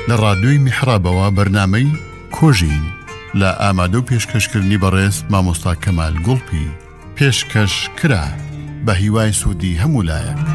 لە ڕادیۆی میحرابەوە بەرنامەی کۆژین لە ئامادە و پێشکەشکردنی بەڕێز مامۆستا کەمال گوڵپی پێشکەش کرا بە هیوای سوودی هەموو لایەک.